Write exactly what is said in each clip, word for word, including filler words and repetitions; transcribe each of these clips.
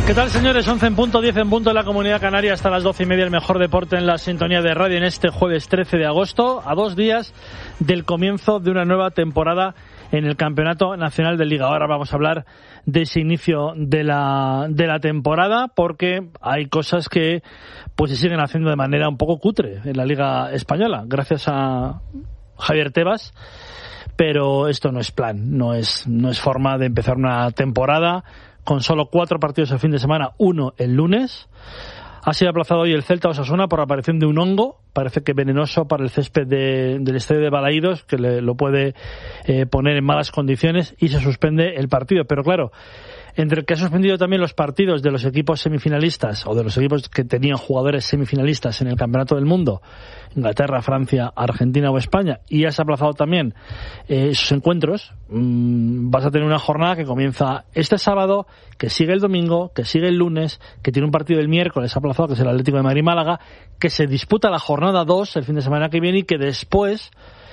¿Qué tal, señores? once en punto, diez en punto en la Comunidad Canaria, hasta las doce y media, el mejor deporte en la sintonía de radio en este jueves trece de agosto, a dos días del comienzo de una nueva temporada en el Campeonato Nacional de Liga. Ahora vamos a hablar de ese inicio de la, de la temporada, porque hay cosas que pues se siguen haciendo de manera un poco cutre en la Liga Española, gracias a Javier Tebas, pero esto no es plan, no es, no es forma de empezar una temporada con solo cuatro partidos el fin de semana, uno el lunes. Ha sido aplazado hoy el Celta Osasuna por la aparición de un hongo, parece que venenoso para el césped de, del estadio de Balaídos, que le, lo puede eh, poner en malas condiciones, y se suspende el partido. Pero claro, entre el que ha suspendido también los partidos de los equipos semifinalistas, o de los equipos que tenían jugadores semifinalistas en el Campeonato del Mundo, Inglaterra, Francia, Argentina o España, y has aplazado también eh, esos encuentros, mmm, vas a tener una jornada que comienza este sábado, que sigue el domingo, que sigue el lunes, que tiene un partido el miércoles aplazado, que es el Atlético de Madrid-Málaga, que se disputa la jornada dos el fin de semana que viene, y que después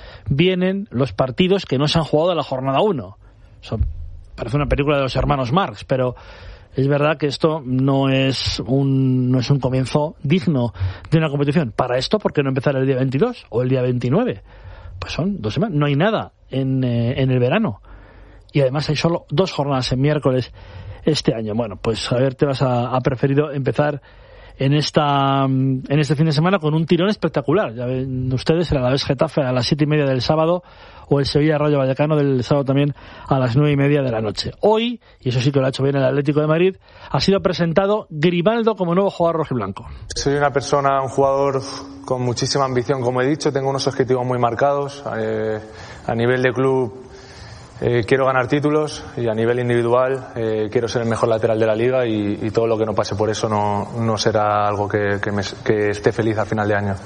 vienen los partidos que no se han jugado de la jornada uno. Eso parece una película de los hermanos Marx, pero es verdad que esto no es un no es un comienzo digno de una competición. Para esto, ¿por qué no empezar el día veintidós o el día veintinueve? Pues son dos semanas, no hay nada en, eh, en el verano. Y además hay solo dos jornadas en miércoles este año. Bueno, pues Javier Tebas ha, ha preferido empezar en esta en este fin de semana con un tirón espectacular. Ya ven ustedes, el Alavés Getafe a las siete y media del sábado, o el Sevilla Rayo Vallecano del sábado también a las nueve y media de la noche. Hoy, y eso sí que lo ha hecho bien el Atlético de Madrid, ha sido presentado Grimaldo como nuevo jugador rojiblanco. Soy una persona, un jugador con muchísima ambición, como he dicho, tengo unos objetivos muy marcados. Eh, a nivel de club eh, quiero ganar títulos, y a nivel individual eh, quiero ser el mejor lateral de la liga, y, y todo lo que no pase por eso no, no será algo que, que, me, que esté feliz al final de año.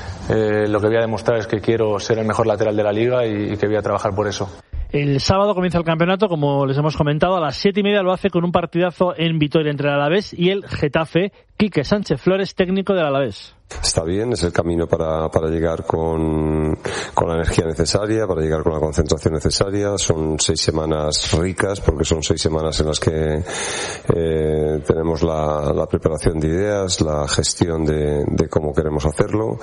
Eh, lo que voy a demostrar es que quiero ser el mejor lateral de la liga, y, y que voy a trabajar por eso. El sábado comienza el campeonato, como les hemos comentado, a las siete y media lo hace con un partidazo en Vitoria entre el Alavés y el Getafe. Quique Sánchez Flores, técnico del Alavés. Está bien, es el camino para, para llegar con, con la energía necesaria, para llegar con la concentración necesaria. Son seis semanas ricas, porque son seis semanas en las que eh, tenemos la, la preparación de ideas, la gestión de, de cómo queremos hacerlo.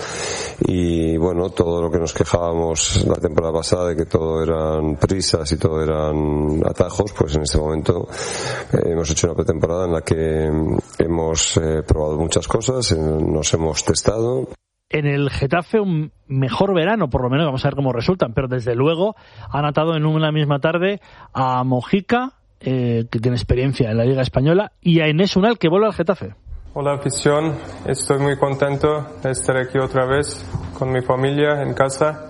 Y bueno, todo lo que nos quejábamos la temporada pasada de que todo eran prisas y todo eran atajos, pues en este momento eh, hemos hecho una pretemporada en la que hemos eh, probado muchas cosas, eh, nos hemos testado. En el Getafe un mejor verano, por lo menos, vamos a ver cómo resultan, pero desde luego han atado en una misma tarde a Mojica, eh, que tiene experiencia en la Liga Española, y a Enes Unal, que vuelve al Getafe. Hola afición, estoy muy contento de estar aquí otra vez con mi familia en casa,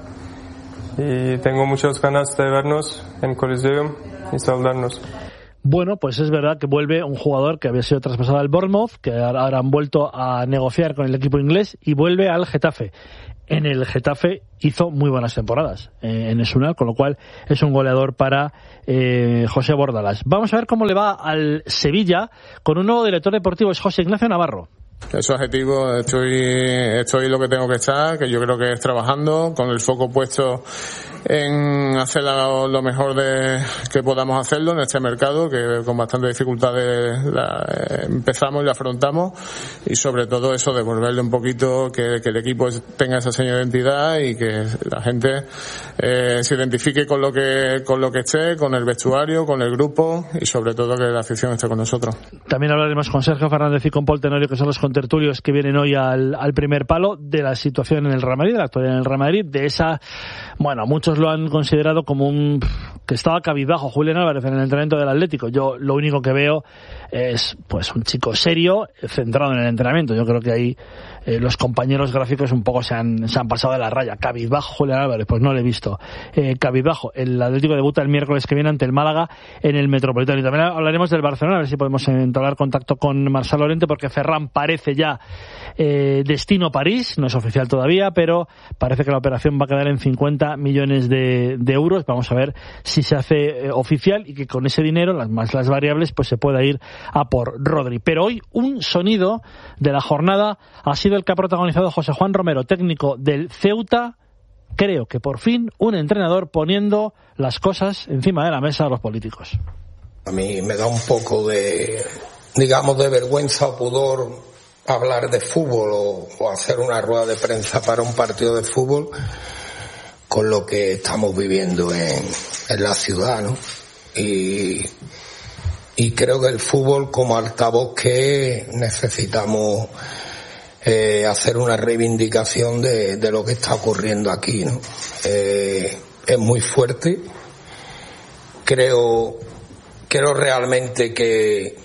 y tengo muchas ganas de vernos en Coliseum y saludarnos. Bueno, pues es verdad que vuelve un jugador que había sido traspasado al Bournemouth, que ahora han vuelto a negociar con el equipo inglés, y vuelve al Getafe. En el Getafe hizo muy buenas temporadas eh, en Esunal, con lo cual es un goleador para eh, José Bordalas. Vamos a ver cómo le va al Sevilla con un nuevo director deportivo, es José Ignacio Navarro. Ese objetivo, estoy, estoy lo que tengo que estar, que yo creo que es trabajando, con el foco puesto en hacer lo, lo mejor de, que podamos hacerlo en este mercado, que con bastantes dificultades la, eh, empezamos y lo afrontamos, y sobre todo eso, devolverle un poquito, que, que el equipo tenga esa seña de identidad, y que la gente eh, se identifique con lo que con lo que esté, con el vestuario, con el grupo, y sobre todo que la afición esté con nosotros. También hablaremos con Sergio Fernández y con Paul Tenorio, que son los contertulios que vienen hoy al, al primer palo, de la situación en el Real Madrid, de la actualidad en el Real Madrid, de esa, bueno, muchos lo han considerado como un, que estaba cabizbajo Julián Álvarez en el entrenamiento del Atlético. Yo lo único que veo es pues un chico serio, centrado en el entrenamiento. Yo creo que ahí eh, los compañeros gráficos un poco se han, se han pasado de la raya. Cabizbajo Julián Álvarez, pues no lo he visto. Eh, cabizbajo, el Atlético debuta el miércoles que viene ante el Málaga en el Metropolitano. Y también hablaremos del Barcelona, a ver si podemos entablar contacto con Marcelo Llorente, porque Ferran parece ya eh, destino París, no es oficial todavía, pero parece que la operación va a quedar en cincuenta millones de, de euros. Vamos a ver si se hace eh, oficial, y que con ese dinero, las más las variables, pues se pueda ir a por Rodri. Pero hoy un sonido de la jornada ha sido el que ha protagonizado José Juan Romero, técnico del Ceuta. Creo que por fin un entrenador poniendo las cosas encima de la mesa a los políticos. A mí me da un poco de digamos, de vergüenza o pudor hablar de fútbol o, o hacer una rueda de prensa para un partido de fútbol con lo que estamos viviendo en, en la ciudad, ¿no? Y, y creo que el fútbol, como altavoz que es, necesitamos eh, hacer una reivindicación de, de lo que está ocurriendo aquí, ¿no? Eh, es muy fuerte. Creo, creo realmente que,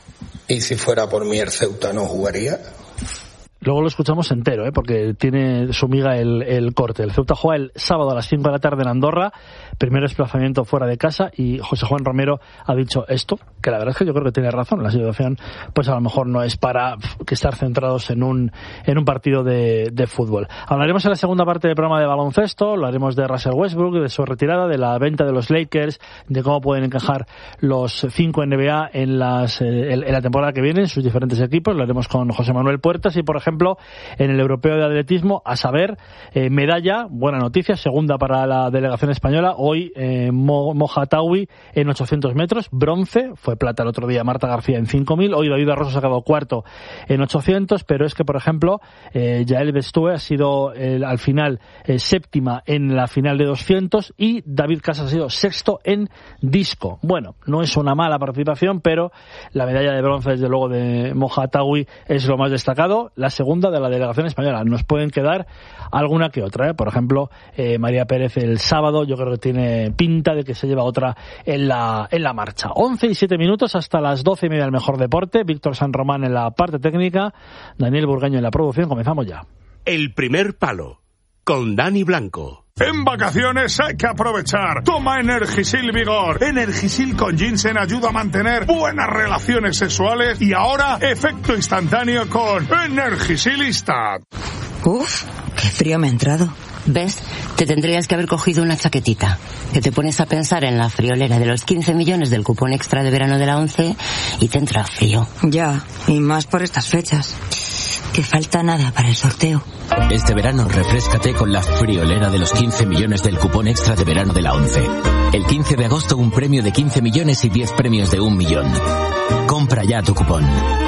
y si fuera por mí, el Ceuta no jugaría. Luego lo escuchamos entero, ¿eh? Porque tiene su miga el, el corte. El Ceuta juega el sábado a las cinco de la tarde en Andorra, primer desplazamiento fuera de casa, y José Juan Romero ha dicho esto, que la verdad es que yo creo que tiene razón. La situación, pues a lo mejor no es para que estar centrados en un en un partido de, de fútbol. Hablaremos en la segunda parte del programa de baloncesto, hablaremos de Russell Westbrook, de su retirada, de la venta de los Lakers, de cómo pueden encajar los cinco N B A en, las, eh, en la temporada que viene, en sus diferentes equipos. Lo haremos con José Manuel Puertas y, por ejemplo, ejemplo, en el europeo de atletismo, a saber, eh, medalla, buena noticia, segunda para la delegación española, hoy eh, Mo, Moja Taui en ochocientos metros, bronce, fue plata el otro día Marta García en cinco mil, hoy David Arroso ha quedado cuarto en ochocientos, pero es que, por ejemplo, eh, Yael Bestue ha sido eh, al final eh, séptima en la final de doscientos y David Casas ha sido sexto en disco. Bueno, no es una mala participación, pero la medalla de bronce, desde luego, de Moja Taui es lo más destacado. La segunda de la delegación española. Nos pueden quedar alguna que otra, ¿eh? Por ejemplo, eh, María Pérez el sábado, yo creo que tiene pinta de que se lleva otra en la en la marcha. once y siete minutos hasta las doce y media del mejor deporte. Víctor San Román en la parte técnica, Daniel Burgaño en la producción. Comenzamos ya. El primer palo, con Dani Blanco. En vacaciones hay que aprovechar. Toma Energisil Vigor. Energisil con ginseng ayuda a mantener buenas relaciones sexuales y ahora efecto instantáneo con Energisilista. Uf, qué frío me ha entrado. ¿Ves? Te tendrías que haber cogido una chaquetita. Que te pones a pensar en la friolera de los quince millones del cupón extra de verano de la ONCE y te entra frío. Ya, y más por estas fechas. Que falta nada para el sorteo. Este verano refréscate con la friolera de los quince millones del cupón extra de verano de la ONCE. El quince de agosto un premio de quince millones y diez premios de un millón. Compra ya tu cupón.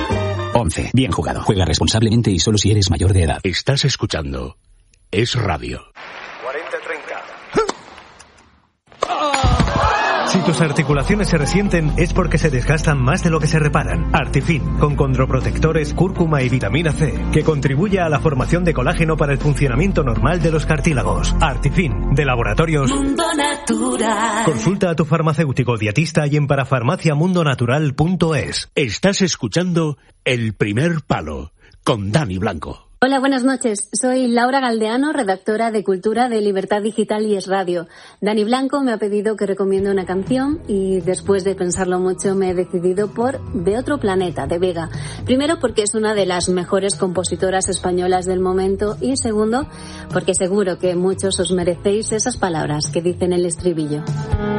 ONCE. Bien jugado. Juega responsablemente y solo si eres mayor de edad. Estás escuchando Es Radio. cuarenta treinta. Si tus articulaciones se resienten es porque se desgastan más de lo que se reparan. Artifin, con condroprotectores, cúrcuma y vitamina C, que contribuye a la formación de colágeno para el funcionamiento normal de los cartílagos. Artifin, de Laboratorios Mundo Natural. Consulta a tu farmacéutico dietista y en parafarmaciamundonatural punto es. Estás escuchando El primer palo, con Dani Blanco. Hola, buenas noches. Soy Laura Galdeano, redactora de Cultura de Libertad Digital y Es Radio. Dani Blanco me ha pedido que recomiende una canción y después de pensarlo mucho me he decidido por De otro planeta, de Vega. Primero porque es una de las mejores compositoras españolas del momento y segundo porque seguro que muchos os merecéis esas palabras que dicen el estribillo.